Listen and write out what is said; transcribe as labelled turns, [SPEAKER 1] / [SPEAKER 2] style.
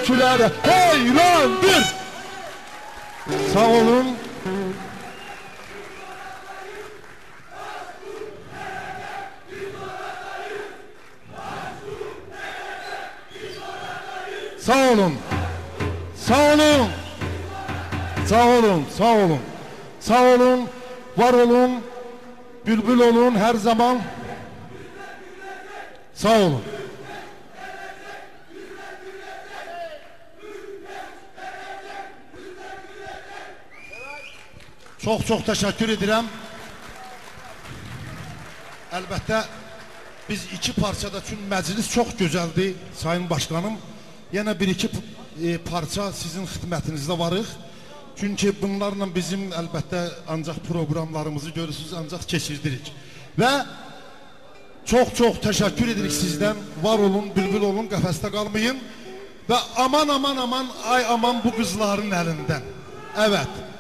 [SPEAKER 1] türkülərə heyrandır. Sağ olun. Sağ olun. Sağ olun. Sağ olun. Sağ olun. Sağ olun. Var olun. Bülbül olun her zaman. Sağ olun. Çox təşəkkür edirəm. Əlbəttə biz iki parçada, çünki məclis çox gözəldir Sayın Başkanım. Yenə bir-iki parça sizin xidmətinizdə varıq. Çünki bunlarla bizim əlbəttə ancaq proqramlarımızı görürsünüz, ancaq keçirdirik. Və çox təşəkkür edirik sizdən. Var olun, bülbül olun, qəfəsdə qalmayın. Və aman, ay aman bu qızların əlindən. Evet.